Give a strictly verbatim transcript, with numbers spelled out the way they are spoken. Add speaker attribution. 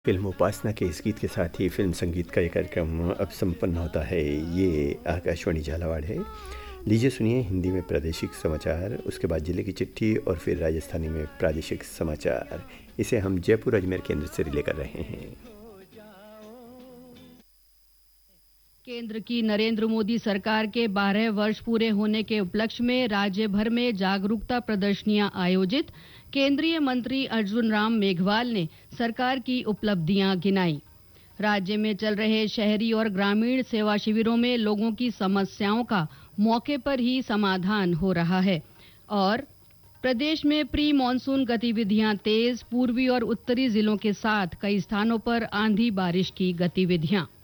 Speaker 1: Film उपासना के इस गीत के साथ ही फिल्म संगीत का ये कार्यक्रम अब संपन्न होता है। ये आकाशवाणी झालावाड़ है। लीजिए सुनिए हिंदी में प्रादेशिक समाचार, उसके बाद जिले की चिट्ठी और फिर राजस्थानी में प्रादेशिक समाचार। इसे हम जयपुर अजमेर केंद्र से रिले कर रहे हैं।
Speaker 2: केंद्र की नरेंद्र मोदी सरकार के बारह वर्ष पूरे होने के उपलक्ष्य में राज्य भर में जागरूकता प्रदर्शनियां आयोजित। केंद्रीय मंत्री अर्जुन राम मेघवाल ने सरकार की उपलब्धियां गिनाई। राज्य में चल रहे शहरी और ग्रामीण सेवा शिविरों में लोगों की समस्याओं का मौके पर ही समाधान हो रहा है। और प्रदेश में प्री मानसून गतिविधियां तेज, पूर्वी और उत्तरी जिलों के साथ कई स्थानों पर आंधी बारिश की गतिविधियां।